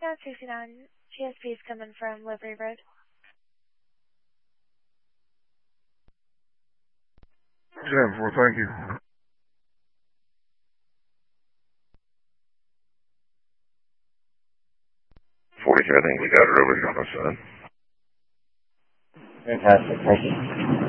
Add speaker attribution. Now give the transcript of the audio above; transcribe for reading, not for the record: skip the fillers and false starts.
Speaker 1: South 69, GSP is coming from Livery Road.
Speaker 2: 10-4, thank you.
Speaker 3: 42, I think we got it over here on the side.
Speaker 4: Fantastic, thank you.